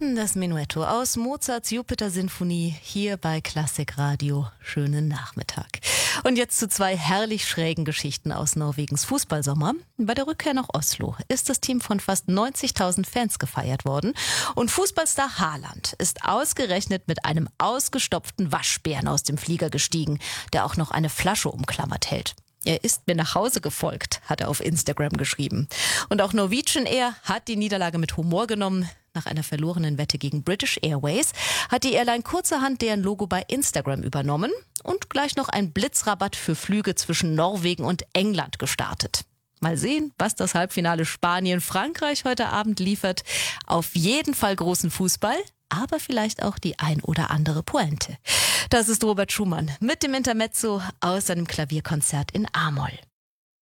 hörten das Menuetto aus Mozarts Jupiter-Sinfonie hier bei Klassikradio. Schönen Nachmittag. Und jetzt zu zwei herrlich schrägen Geschichten aus Norwegens Fußballsommer. Bei der Rückkehr nach Oslo ist das Team von fast 90.000 Fans gefeiert worden. Und Fußballstar Haaland ist ausgerechnet mit einem ausgestopften Waschbären aus dem Flieger gestiegen, der auch noch eine Flasche umklammert hält. Er ist mir nach Hause gefolgt, hat er auf Instagram geschrieben. Und auch Norwegian Air hat die Niederlage mit Humor genommen. Nach einer verlorenen Wette gegen British Airways hat die Airline kurzerhand deren Logo bei Instagram übernommen und gleich noch einen Blitzrabatt für Flüge zwischen Norwegen und England gestartet. Mal sehen, was das Halbfinale Spanien-Frankreich heute Abend liefert. Auf jeden Fall großen Fußball, aber vielleicht auch die ein oder andere Pointe. Das ist Robert Schumann mit dem Intermezzo aus seinem Klavierkonzert in A-Moll.